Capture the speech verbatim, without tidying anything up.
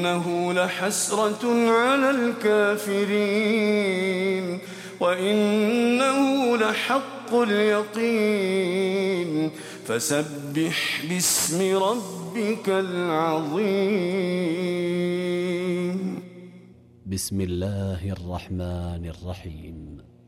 وإنه لحسرة على الكافرين وإنه لحق اليقين فسبح باسم ربك العظيم. بسم الله الرحمن الرحيم.